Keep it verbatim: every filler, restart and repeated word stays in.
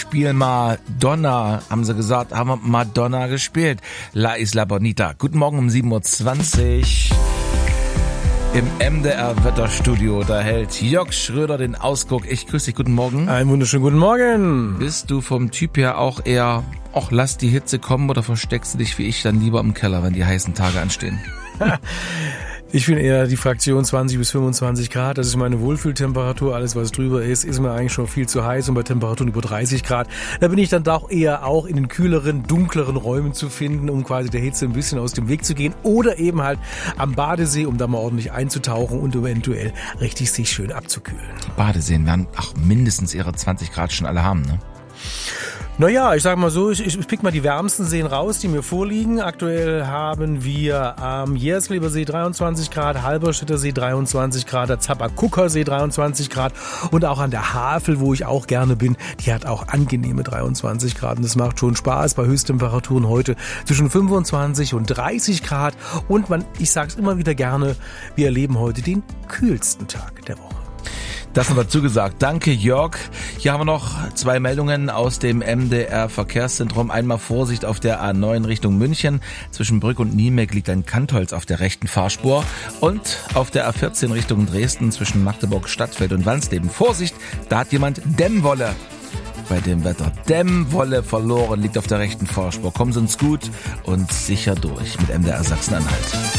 spiel mal Donna, haben sie gesagt, haben wir Madonna gespielt. La Isla Bonita. Guten Morgen um sieben Uhr zwanzig. Im M D R-Wetterstudio, da hält Jörg Schröder den Ausguck. Ich grüße dich, guten Morgen. Einen wunderschönen guten Morgen. Bist du vom Typ her auch eher, ach, lass die Hitze kommen, oder versteckst du dich wie ich dann lieber im Keller, wenn die heißen Tage anstehen? Ich bin eher die Fraktion zwanzig bis fünfundzwanzig Grad. Das ist meine Wohlfühltemperatur. Alles, was drüber ist, ist mir eigentlich schon viel zu heiß. Und bei Temperaturen über dreißig Grad, da bin ich dann doch eher auch in den kühleren, dunkleren Räumen zu finden, um quasi der Hitze ein bisschen aus dem Weg zu gehen. Oder eben halt am Badesee, um da mal ordentlich einzutauchen und eventuell richtig sich schön abzukühlen. Die Badeseen werden ach mindestens ihre zwanzig Grad schon alle haben, ne? Naja, ich sag mal so, ich, ich pick mal die wärmsten Seen raus, die mir vorliegen. Aktuell haben wir am Jerskleber See dreiundzwanzig Grad, Halberstädter See dreiundzwanzig Grad, der Zappakucker See dreiundzwanzig Grad und auch an der Havel, wo ich auch gerne bin, die hat auch angenehme dreiundzwanzig Grad. Und das macht schon Spaß bei Höchsttemperaturen heute zwischen fünfundzwanzig und dreißig Grad. Und man, ich sag's immer wieder gerne, wir erleben heute den kühlsten Tag der Woche. Das noch dazu gesagt. Danke, Jörg. Hier haben wir noch zwei Meldungen aus dem M D R-Verkehrszentrum. Einmal Vorsicht auf der A neun Richtung München. Zwischen Brück und Niemek liegt ein Kantholz auf der rechten Fahrspur. Und auf der A vierzehn Richtung Dresden zwischen Magdeburg, Stadtfeld und Wansleben. Vorsicht, da hat jemand Dämmwolle bei dem Wetter. Dämmwolle verloren, liegt auf der rechten Fahrspur. Kommen Sie uns gut und sicher durch mit M D R Sachsen-Anhalt.